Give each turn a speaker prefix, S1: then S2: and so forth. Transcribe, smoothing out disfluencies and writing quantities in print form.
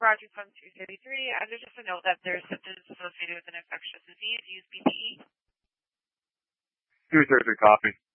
S1: Roger from 233. There's just a note that there's symptoms associated with an infectious disease. Use PPE.
S2: 233 copy.